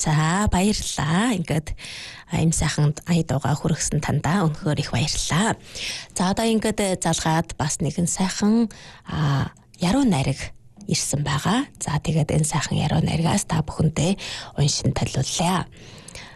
За баярлалаа. Ингээд ийм сайхан айдуугаа хүргэсэн тандаа өнөхөр их баярлалаа. За одоо ингээд залгаад бас нэгэн сайхан яруу найраг ирсэн байгаа. За тэгээд энэ сайхан яруу найрагаас та бүхэндээ уншин талууллаа.